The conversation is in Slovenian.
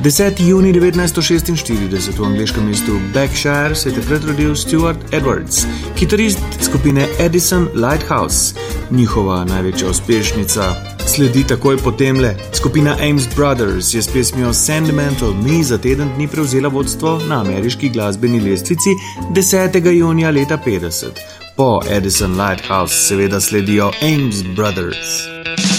10. juni 1946 v angleškem mestu Berkshire se je takrat rodil Stuart Edwards, kitarist skupine Edison Lighthouse. Njihova največja uspešnica sledi takoj potemle. Skupina Ames Brothers je s pesmijo Sentimental Me za teden dni prevzela vodstvo na ameriški glasbeni lestvici 10. junija leta 50. Po Edison Lighthouse seveda sledijo Ames Brothers.